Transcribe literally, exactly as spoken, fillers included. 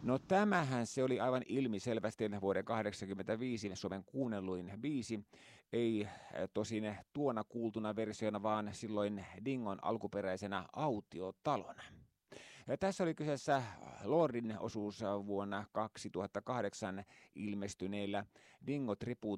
No tämähän se oli aivan ilmiselvästi vuoden kahdeksankymmentäviisi Suomen kuunnelluin biisi. Ei eh, tosin tuona kuultuna versiona, vaan silloin Dingon alkuperäisenä autiotalona. Ja tässä oli kyseessä Lordin osuus vuonna kaksituhattakahdeksan ilmestyneellä Dingo Tribute